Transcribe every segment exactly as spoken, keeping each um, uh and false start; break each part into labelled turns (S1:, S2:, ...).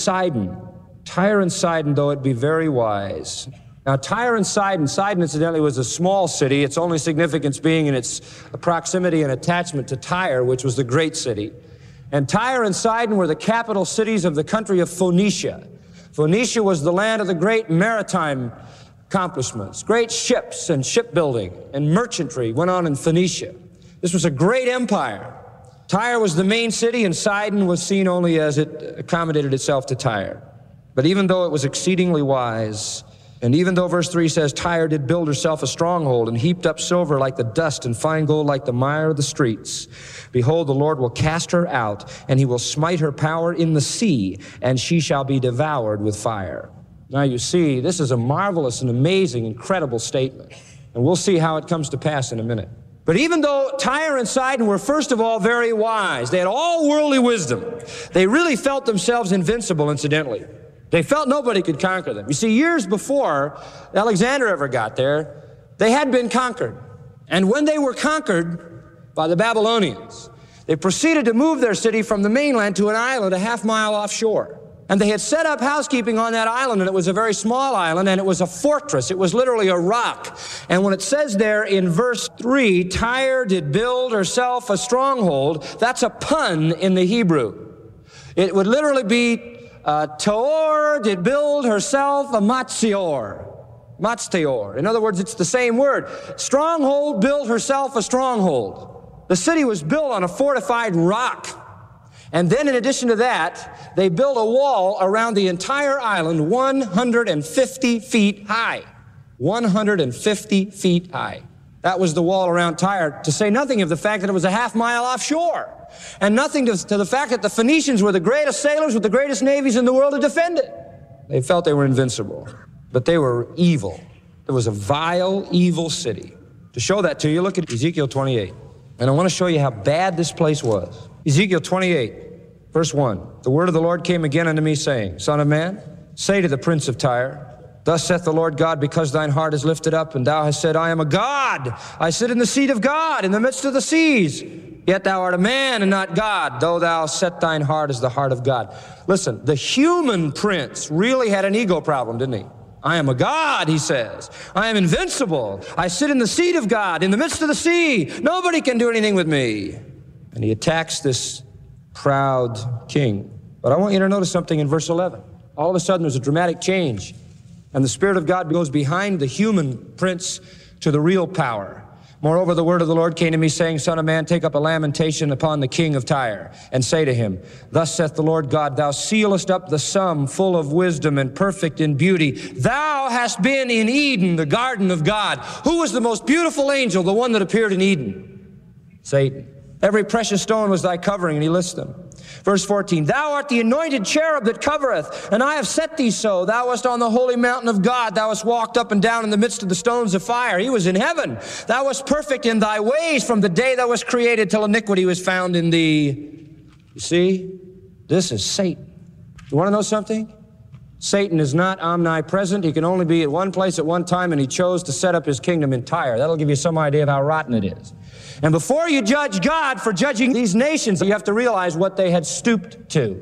S1: Sidon. Tyre and Sidon, though it be very wise. Now, Tyre and Sidon, Sidon incidentally was a small city, its only significance being in its proximity and attachment to Tyre, which was the great city. And Tyre and Sidon were the capital cities of the country of Phoenicia. Phoenicia was the land of the great maritime accomplishments. Great ships and shipbuilding and merchantry went on in Phoenicia. This was a great empire. Tyre was the main city, and Sidon was seen only as it accommodated itself to Tyre. But even though it was exceedingly wise, and even though verse three says, Tyre did build herself a stronghold and heaped up silver like the dust and fine gold like the mire of the streets, behold, the Lord will cast her out, and he will smite her power in the sea, and she shall be devoured with fire. Now you see, this is a marvelous and amazing, incredible statement. And we'll see how it comes to pass in a minute. But even though Tyre and Sidon were first of all very wise, they had all worldly wisdom, they really felt themselves invincible, incidentally. They felt nobody could conquer them. You see, years before Alexander ever got there, they had been conquered. And when they were conquered by the Babylonians, they proceeded to move their city from the mainland to an island a half mile offshore. And they had set up housekeeping on that island, and it was a very small island, and it was a fortress. It was literally a rock. And when it says there in verse three, Tyre did build herself a stronghold, that's a pun in the Hebrew. It would literally be uh, Taor did build herself a Matzior. Matzteor. In other words, it's the same word. Stronghold built herself a stronghold. The city was built on a fortified rock. And then in addition to that, they built a wall around the entire island one hundred fifty feet high. one hundred fifty feet high. That was the wall around Tyre, to say nothing of the fact that it was a half mile offshore. And nothing to, to the fact that the Phoenicians were the greatest sailors with the greatest navies in the world to defend it. They felt they were invincible, but they were evil. It was a vile, evil city. To show that to you, look at Ezekiel twenty-eight. And I want to show you how bad this place was. Ezekiel twenty-eight, verse one. The word of the Lord came again unto me, saying, Son of man, say to the prince of Tyre, Thus saith the Lord God, because thine heart is lifted up, and thou hast said, I am a God. I sit in the seat of God, in the midst of the seas. Yet thou art a man and not God, though thou set thine heart as the heart of God. Listen, the human prince really had an ego problem, didn't he? I am a God, he says. I am invincible. I sit in the seat of God, in the midst of the sea. Nobody can do anything with me. And he attacks this proud king. But I want you to notice something in verse eleven. All of a sudden, there's a dramatic change. And the Spirit of God goes behind the human prince to the real power. Moreover, the word of the Lord came to me, saying, Son of man, take up a lamentation upon the king of Tyre, and say to him, Thus saith the Lord God, Thou sealest up the sum, full of wisdom and perfect in beauty. Thou hast been in Eden, the garden of God. Who was the most beautiful angel, the one that appeared in Eden? Satan. Every precious stone was thy covering, and he lists them. Verse fourteen, Thou art the anointed cherub that covereth, and I have set thee so. Thou wast on the holy mountain of God. Thou hast walked up and down in the midst of the stones of fire. He was in heaven. Thou wast perfect in thy ways from the day thou wast created till iniquity was found in thee. You see, this is Satan. You want to know something? Satan is not omnipresent. He can only be at one place at one time, and he chose to set up his kingdom in Tyre. That'll give you some idea of how rotten it is. And before you judge God for judging these nations, you have to realize what they had stooped to.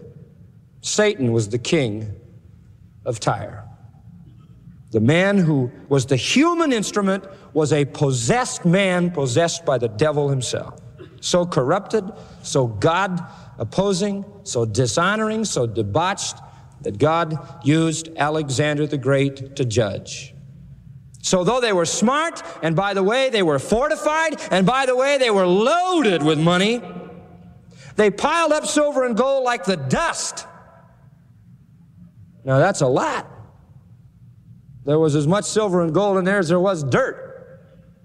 S1: Satan was the king of Tyre. The man who was the human instrument was a possessed man, possessed by the devil himself. So corrupted, so God-opposing, so dishonoring, so debauched, that God used Alexander the Great to judge. So though they were smart, and by the way, they were fortified, and by the way, they were loaded with money, they piled up silver and gold like the dust. Now that's a lot. There was as much silver and gold in there as there was dirt.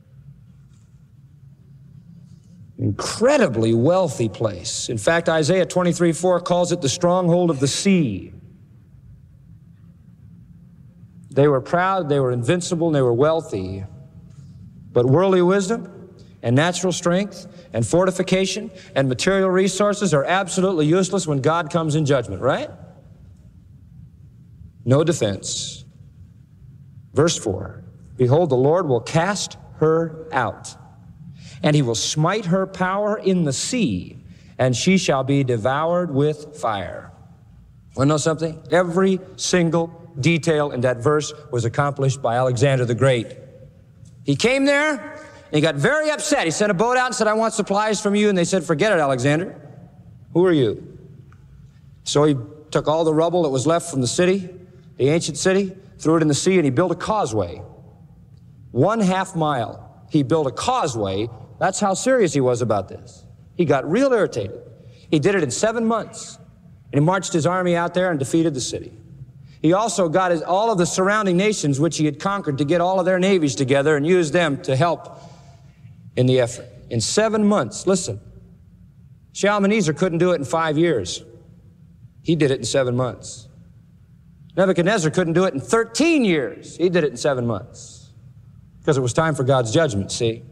S1: Incredibly wealthy place. In fact, Isaiah twenty-three four calls it the stronghold of the sea. They were proud, they were invincible, and they were wealthy. But worldly wisdom and natural strength and fortification and material resources are absolutely useless when God comes in judgment, right? No defense. Verse four, Behold, the Lord will cast her out, and he will smite her power in the sea, and she shall be devoured with fire. Want to know something? Every single detail in that verse was accomplished by Alexander the Great. He came there, and he got very upset. He sent a boat out and said, I want supplies from you. And they said, forget it, Alexander. Who are you? So he took all the rubble that was left from the city, the ancient city, threw it in the sea, and he built a causeway. One half mile. He built a causeway. That's how serious he was about this. He got real irritated. He did it in seven months. And he marched his army out there and defeated the city. He also got his, all of the surrounding nations which he had conquered to get all of their navies together and use them to help in the effort. In seven months, listen, Shalmaneser couldn't do it in five years. He did it in seven months. Nebuchadnezzar couldn't do it in thirteen years. He did it in seven months. Because it was time for God's judgment, see?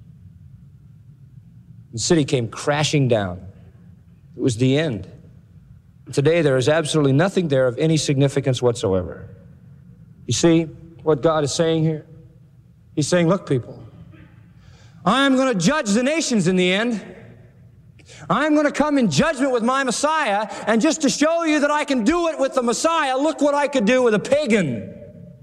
S1: The city came crashing down. It was the end. Today, there is absolutely nothing there of any significance whatsoever. You see what God is saying here? He's saying, look, people, I'm going to judge the nations in the end. I'm going to come in judgment with my Messiah, and just to show you that I can do it with the Messiah, look what I could do with a pagan.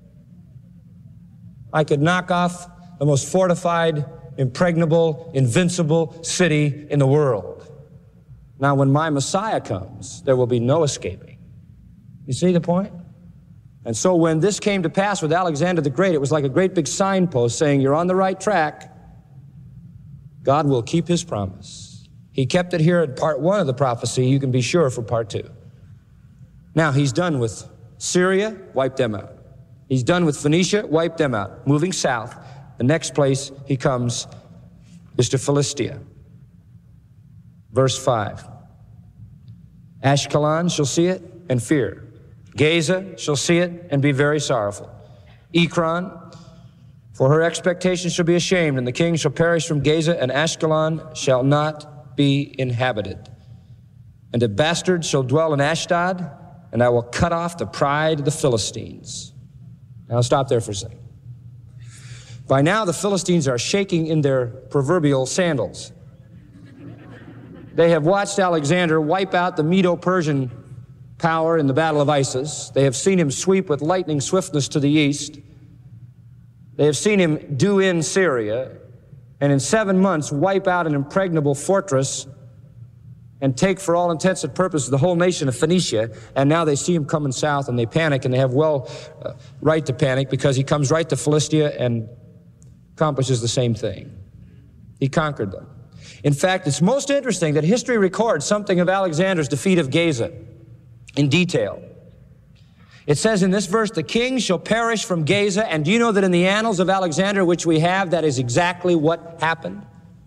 S1: I could knock off the most fortified, impregnable, invincible city in the world. Now, when my Messiah comes, there will be no escaping. You see the point? And so when this came to pass with Alexander the Great, it was like a great big signpost saying, you're on the right track. God will keep his promise. He kept it here at part one of the prophecy. You can be sure for part two. Now, he's done with Syria, wiped them out. He's done with Phoenicia, wiped them out. Moving south, the next place he comes is to Philistia. Verse five. Ashkelon shall see it and fear. Gaza shall see it and be very sorrowful. Ekron, for her expectations shall be ashamed, and the king shall perish from Gaza, and Ashkelon shall not be inhabited. And a bastard shall dwell in Ashdod, and I will cut off the pride of the Philistines. Now I'll stop there for a second. By now the Philistines are shaking in their proverbial sandals. They have watched Alexander wipe out the Medo-Persian power in the Battle of Issus. They have seen him sweep with lightning swiftness to the east. They have seen him do in Syria, and in seven months wipe out an impregnable fortress and take, for all intents and purposes, the whole nation of Phoenicia. And now they see him coming south, and they panic, and they have well uh, right to panic, because he comes right to Philistia and accomplishes the same thing. He conquered them. In fact, it's most interesting that history records something of Alexander's defeat of Gaza in detail. It says in this verse, the king shall perish from Gaza. And do you know that in the annals of Alexander, which we have, that is exactly what happened?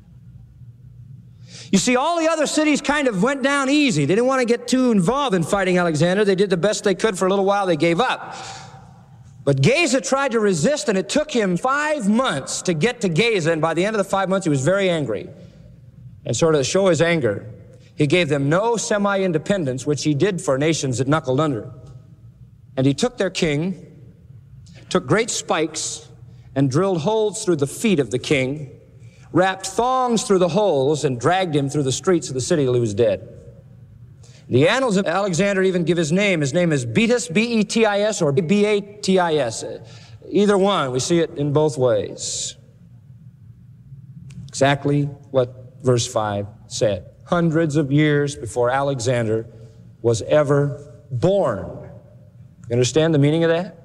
S1: You see, all the other cities kind of went down easy. They didn't want to get too involved in fighting Alexander. They did the best they could for a little while. They gave up. But Gaza tried to resist, and it took him five months to get to Gaza. And by the end of the five months, he was very angry. And sort of to show his anger, he gave them no semi-independence, which he did for nations that knuckled under. And he took their king, took great spikes, and drilled holes through the feet of the king, wrapped thongs through the holes, and dragged him through the streets of the city till he was dead. The annals of Alexander even give his name. His name is Betis, B E T I S, or B A T I S. Either one, we see it in both ways. Exactly what verse five said. Hundreds of years before Alexander was ever born. You understand the meaning of that?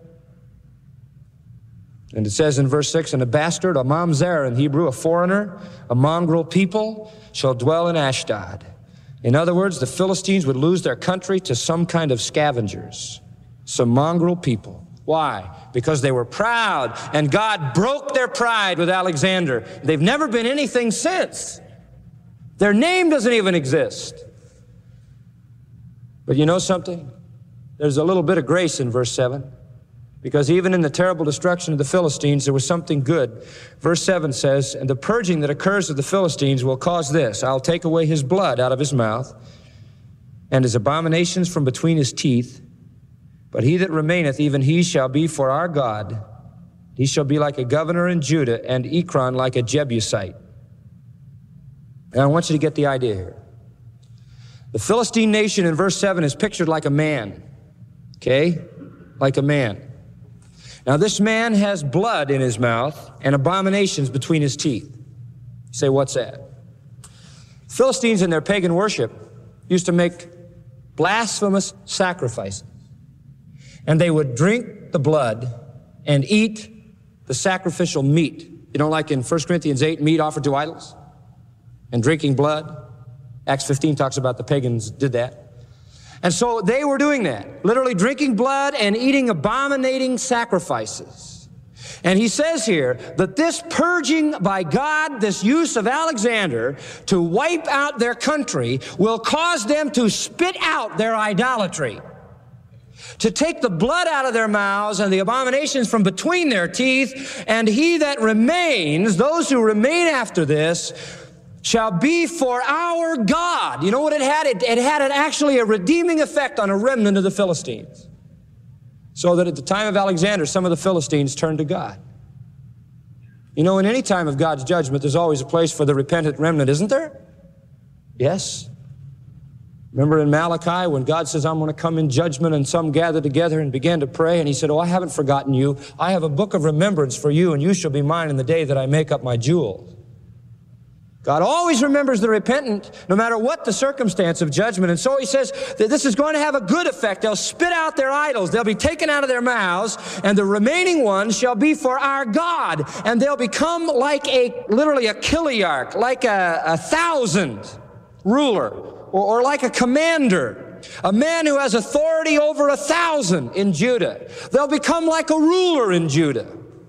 S1: And it says in verse six, and a bastard, a mamzer in Hebrew, a foreigner, a mongrel people, shall dwell in Ashdod. In other words, the Philistines would lose their country to some kind of scavengers, some mongrel people. Why? Because they were proud, and God broke their pride with Alexander. They've never been anything since. Their name doesn't even exist. But you know something? There's a little bit of grace in verse seven, because even in the terrible destruction of the Philistines, there was something good. Verse seven says, and the purging that occurs of the Philistines will cause this. I'll take away his blood out of his mouth and his abominations from between his teeth. But he that remaineth, even he shall be for our God. He shall be like a governor in Judah, and Ekron like a Jebusite. And I want you to get the idea here. The Philistine nation in verse seven is pictured like a man, okay? Like a man. Now this man has blood in his mouth and abominations between his teeth. You say, what's that? Philistines in their pagan worship used to make blasphemous sacrifices. And they would drink the blood and eat the sacrificial meat. You know, like in First Corinthians eight, meat offered to idols and drinking blood. Acts fifteen talks about the pagans did that. And so they were doing that, literally drinking blood and eating abominating sacrifices. And he says here that this purging by God, this use of Alexander to wipe out their country, will cause them to spit out their idolatry, to take the blood out of their mouths and the abominations from between their teeth. And he that remains, those who remain after this, shall be for our God. You know what it had? It, it had an, actually a redeeming effect on a remnant of the Philistines. So that at the time of Alexander, some of the Philistines turned to God. You know, in any time of God's judgment, there's always a place for the repentant remnant, isn't there? Yes. Remember in Malachi when God says, I'm going to come in judgment, and some gathered together and began to pray, and he said, oh, I haven't forgotten you. I have a book of remembrance for you, and you shall be mine in the day that I make up my jewels. God always remembers the repentant, no matter what the circumstance of judgment. And so he says that this is going to have a good effect. They'll spit out their idols. They'll be taken out of their mouths, and the remaining ones shall be for our God. And they'll become like a, literally a kiliarch, like a, a thousand ruler, or, or like a commander, a man who has authority over a thousand in Judah. They'll become like a ruler in Judah.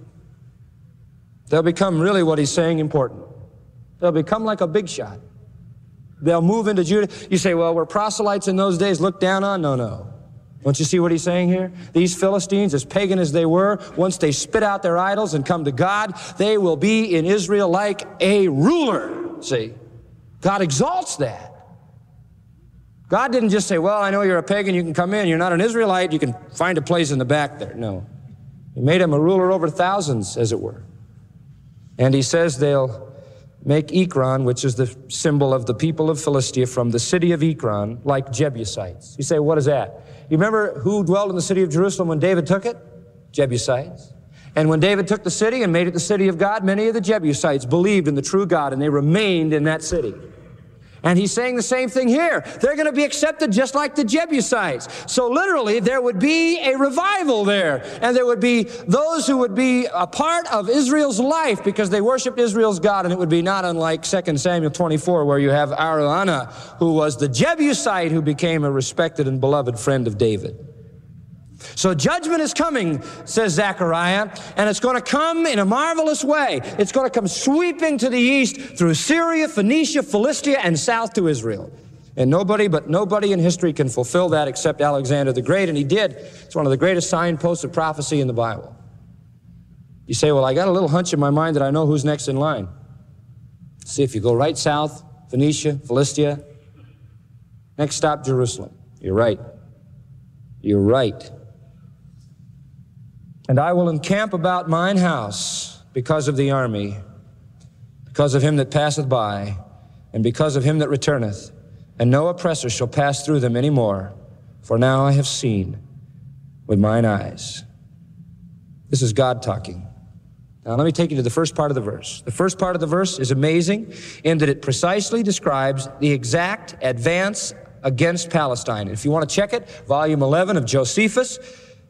S1: They'll become really what he's saying important. They'll become like a big shot. They'll move into Judah. You say, well, were proselytes in those days looked down on? No, no. Don't you see what he's saying here? These Philistines, as pagan as they were, once they spit out their idols and come to God, they will be in Israel like a ruler. See? God exalts that. God didn't just say, well, I know you're a pagan, you can come in. You're not an Israelite, you can find a place in the back there. No. He made him a ruler over thousands, as it were. And he says they'll make Ekron, which is the symbol of the people of Philistia, from the city of Ekron, like Jebusites. You say, what is that? You remember who dwelled in the city of Jerusalem when David took it? Jebusites. And when David took the city and made it the city of God, many of the Jebusites believed in the true God, and they remained in that city. And he's saying the same thing here. They're going to be accepted just like the Jebusites. So literally, there would be a revival there. And there would be those who would be a part of Israel's life because they worshiped Israel's God. And it would be not unlike Second Samuel twenty-four, where you have Araunah, who was the Jebusite who became a respected and beloved friend of David. So judgment is coming, says Zechariah, and it's going to come in a marvelous way. It's going to come sweeping to the east through Syria, Phoenicia, Philistia, and south to Israel. And nobody but nobody in history can fulfill that except Alexander the Great, and he did. It's one of the greatest signposts of prophecy in the Bible. You say, well, I got a little hunch in my mind that I know who's next in line. See, if you go right south, Phoenicia, Philistia, next stop, Jerusalem. You're right. You're right. And I will encamp about mine house because of the army, because of him that passeth by, and because of him that returneth. And no oppressor shall pass through them any more, for now I have seen with mine eyes. This is God talking. Now let me take you to the first part of the verse. The first part of the verse is amazing in that it precisely describes the exact advance against Palestine. If you want to check it, volume eleven of Josephus,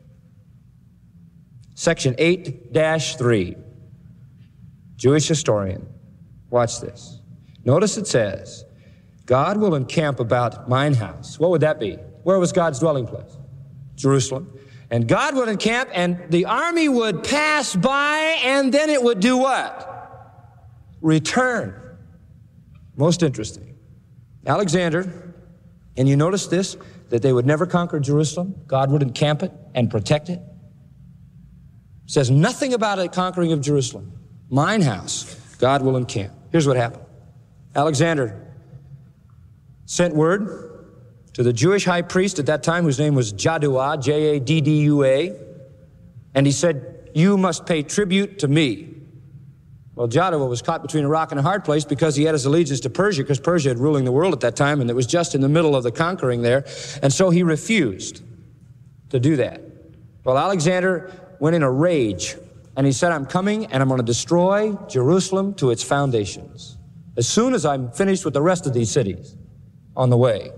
S1: section eight dash three, Jewish historian. Watch this. Notice it says, God will encamp about mine house. What would that be? Where was God's dwelling place? Jerusalem. And God would encamp, and the army would pass by, and then it would do what? Return. Most interesting. Alexander, and you notice this, that they would never conquer Jerusalem. God would encamp it and protect it. Says nothing about a conquering of Jerusalem. Mine house, God will encamp. Here's what happened. Alexander sent word to the Jewish high priest at that time, whose name was Jaddua, J A D D U A, and he said, you must pay tribute to me. Well, Jaddua was caught between a rock and a hard place because he had his allegiance to Persia, because Persia had ruling the world at that time, and it was just in the middle of the conquering there. And so he refused to do that. Well, Alexander went in a rage, and he said, I'm coming, and I'm going to destroy Jerusalem to its foundations as soon as I'm finished with the rest of these cities on the way.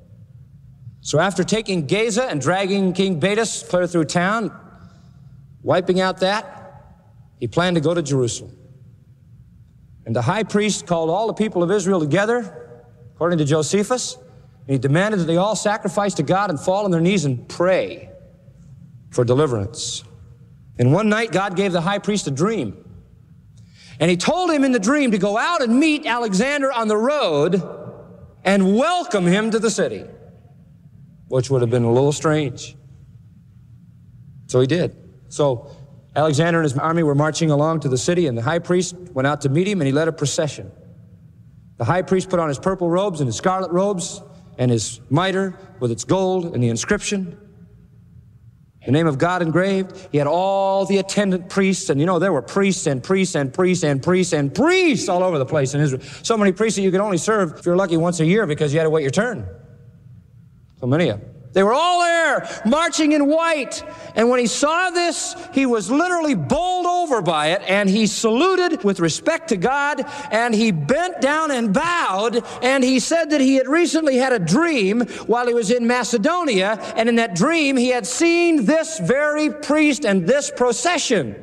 S1: So after taking Gaza and dragging King Baitus clear through town, wiping out that, he planned to go to Jerusalem. And the high priest called all the people of Israel together, according to Josephus, and he demanded that they all sacrifice to God and fall on their knees and pray for deliverance. And one night, God gave the high priest a dream. And he told him in the dream to go out and meet Alexander on the road and welcome him to the city, which would have been a little strange. So he did. So Alexander and his army were marching along to the city, and the high priest went out to meet him, and he led a procession. The high priest put on his purple robes and his scarlet robes and his mitre with its gold and the inscription, the name of God engraved. He had all the attendant priests, and you know, there were priests and priests and priests and priests and priests all over the place in Israel. So many priests that you could only serve, if you're lucky, once a year because you had to wait your turn. So many of them. They were all there, marching in white. And when he saw this, he was literally bowled over by it, and he saluted with respect to God, and he bent down and bowed, and he said that he had recently had a dream while he was in Macedonia, and in that dream he had seen this very priest and this procession.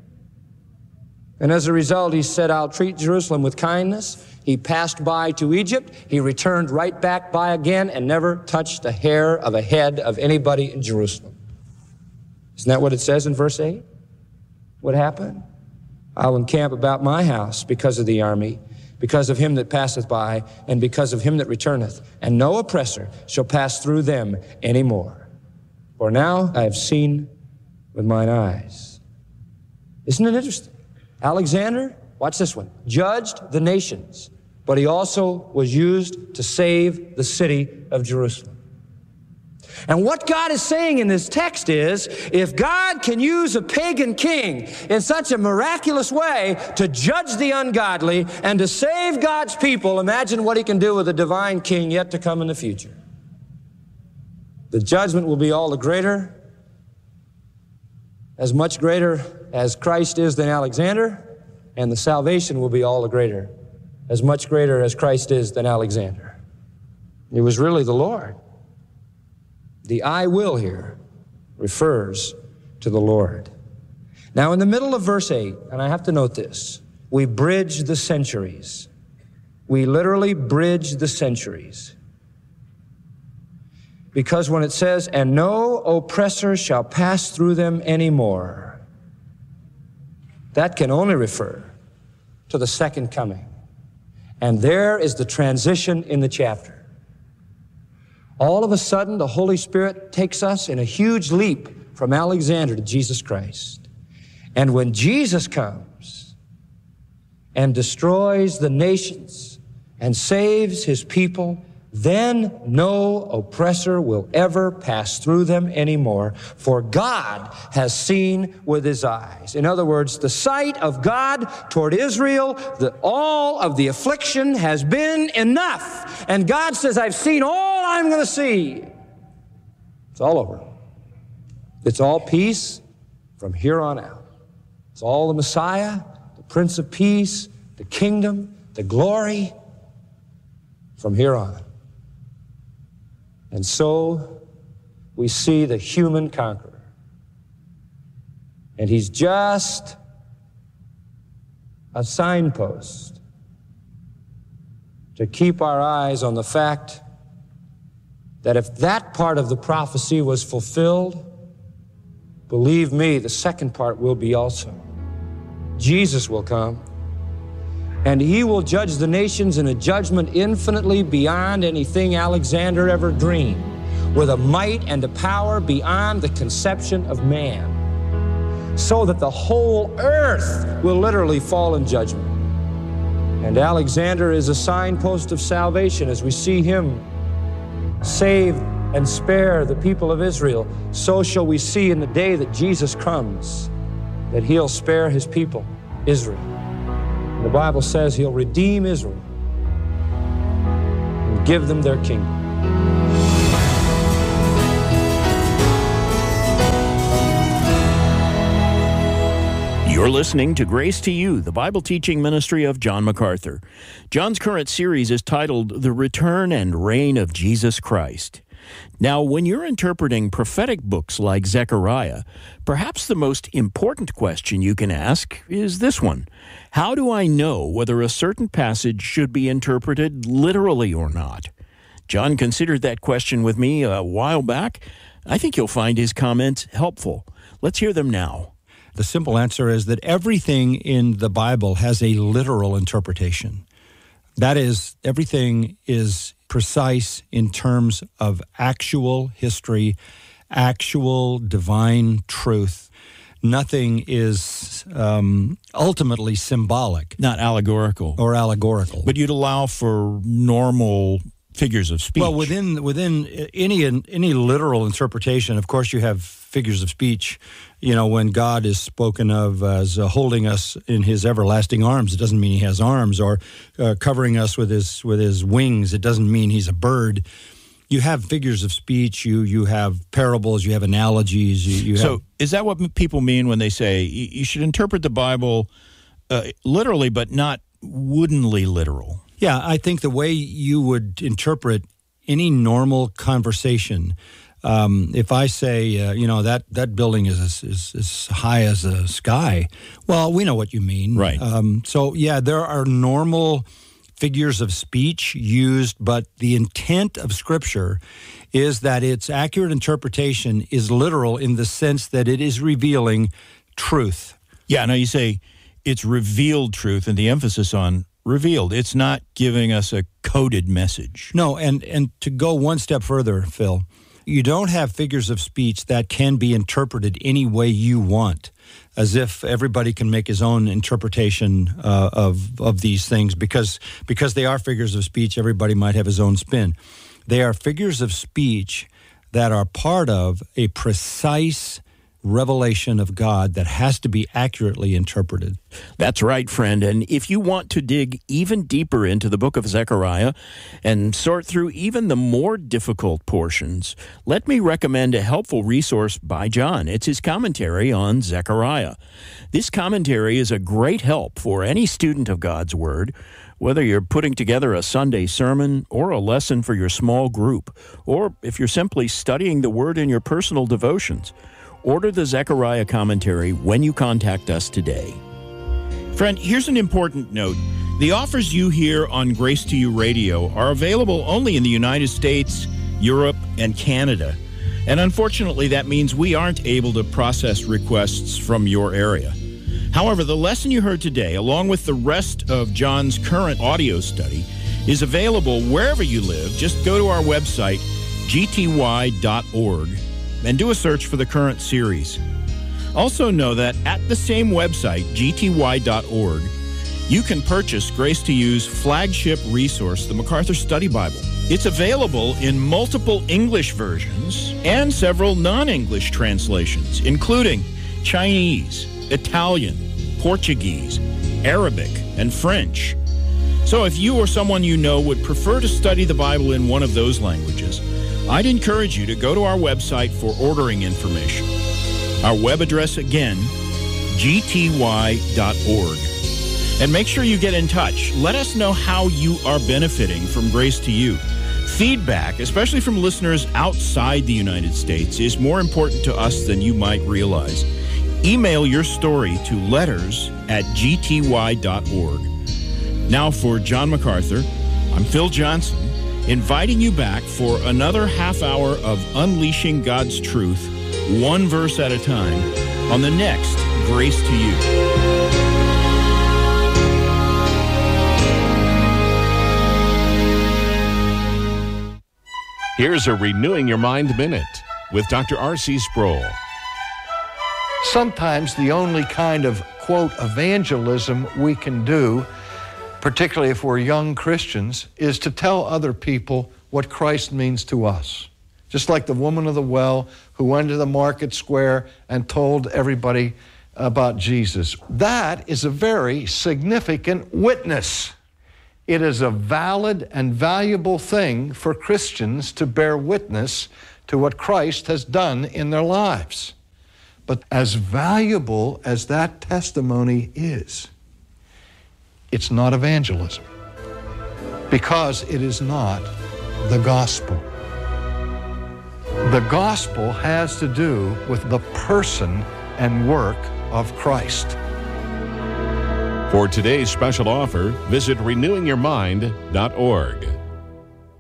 S1: And as a result, he said, I'll treat Jerusalem with kindness. He passed by to Egypt. He returned right back by again and never touched a hair of a head of anybody in Jerusalem. Isn't that what it says in verse eight? What happened? I'll encamp about my house because of the army, because of him that passeth by, and because of him that returneth, and no oppressor shall pass through them any more. For now I have seen with mine eyes. Isn't it interesting? Alexander, watch this one, judged the nations, but he also was used to save the city of Jerusalem. And what God is saying in this text is, if God can use a pagan king in such a miraculous way to judge the ungodly and to save God's people, imagine what he can do with a divine king yet to come in the future. The judgment will be all the greater, as much greater as Christ is than Alexander, and the salvation will be all the greater, as much greater as Christ is than Alexander. It was really the Lord. The I will here refers to the Lord. Now, in the middle of verse eight, and I have to note this, we bridge the centuries. We literally bridge the centuries. Because when it says, and no oppressor shall pass through them anymore, that can only refer to the second coming. And there is the transition in the chapter. All of a sudden, the Holy Spirit takes us in a huge leap from Alexander to Jesus Christ. And when Jesus comes and destroys the nations and saves his people, then no oppressor will ever pass through them anymore, for God has seen with his eyes. In other words, the sight of God toward Israel, that all of the affliction has been enough. And God says, I've seen all I'm going to see. It's all over. It's all peace from here on out. It's all the Messiah, the Prince of Peace, the kingdom, the glory from here on. And so we see the human conqueror. And he's just a signpost to keep our eyes on the fact that if that part of the prophecy was fulfilled, believe me, the second part will be also. Jesus will come, and he will judge the nations in a judgment infinitely beyond anything Alexander ever dreamed, with a might and a power beyond the conception of man, so that the whole earth will literally fall in judgment. And Alexander is a signpost of salvation as we see him save and spare the people of Israel. So shall we see in the day that Jesus comes, that he'll spare his people, Israel. The Bible says he'll redeem Israel and give them their kingdom.
S2: You're listening to Grace to You, the Bible teaching ministry of John MacArthur. John's current series is titled The Return and Reign of Jesus Christ. Now, when you're interpreting prophetic books like Zechariah, perhaps the most important question you can ask is this one. How do I know whether a certain passage should be interpreted literally or not? John considered that question with me a while back. I think you'll find his comments helpful. Let's hear them now.
S3: The simple answer is that everything in the Bible has a literal interpretation. That is, everything is precise in terms of actual history, actual divine truth. Nothing is um, ultimately symbolic.
S2: Not allegorical.
S3: Or allegorical.
S2: But you'd allow for normal figures of speech.
S3: Well, within within any any literal interpretation, of course, you have figures of speech. You know, when God is spoken of as uh, holding us in His everlasting arms, it doesn't mean He has arms, or uh, covering us with His with His wings. It doesn't mean He's a bird. You have figures of speech. You you have parables. You have analogies. You, you have...
S2: So, is that what people mean when they say you should interpret the Bible uh, literally, but not woodenly literal?
S3: Yeah, I think the way you would interpret any normal conversation, um, if I say, uh, you know, that, that building is as, is as high as the sky, well, we know what you mean.
S2: Right.
S3: Um, so, yeah, there are normal figures of speech used, but the intent of Scripture is that its accurate interpretation is literal in the sense that it is revealing truth.
S2: Yeah, now you say it's revealed truth, and the emphasis on revealed. It's not giving us a coded message.
S3: No, and, and to go one step further, Phil, you don't have figures of speech that can be interpreted any way you want, as if everybody can make his own interpretation uh, of of these things, because because they are figures of speech, everybody might have his own spin. They are figures of speech that are part of a precise revelation of God that has to be accurately interpreted.
S2: That's right, friend. And if you want to dig even deeper into the book of Zechariah and sort through even the more difficult portions, let me recommend a helpful resource by John. It's his commentary on Zechariah. This commentary is a great help for any student of God's Word, whether you're putting together a Sunday sermon or a lesson for your small group, or if you're simply studying the Word in your personal devotions. Order the Zechariah commentary when you contact us today. Friend, here's an important note. The offers you hear on Grace to You Radio are available only in the United States, Europe, and Canada. And unfortunately, that means we aren't able to process requests from your area. However, the lesson you heard today, along with the rest of John's current audio study, is available wherever you live. Just go to our website, g t y dot org. and do a search for the current series. Also know that at the same website, g t y dot org, you can purchase Grace to You's flagship resource, the MacArthur Study Bible. It's available in multiple English versions and several non-English translations, including Chinese, Italian, Portuguese, Arabic, and French. So if you or someone you know would prefer to study the Bible in one of those languages, I'd encourage you to go to our website for ordering information. Our web address again, g t y dot org. And make sure you get in touch. Let us know how you are benefiting from Grace to You. Feedback, especially from listeners outside the United States, is more important to us than you might realize. Email your story to letters at g t y dot org. Now for John MacArthur, I'm Phil Johnson, inviting you back for another half hour of unleashing God's truth, one verse at a time, on the next Grace to You.
S4: Here's a Renewing Your Mind Minute with Doctor R C Sproul.
S5: Sometimes the only kind of, quote, evangelism we can do, particularly if we're young Christians, is to tell other people what Christ means to us. Just like the woman of the well who went to the market square and told everybody about Jesus. That is a very significant witness. It is a valid and valuable thing for Christians to bear witness to what Christ has done in their lives. But as valuable as that testimony is, it's not evangelism, because it is not the gospel. The gospel has to do with the person and work of Christ.
S4: For today's special offer, visit renewing your mind dot org.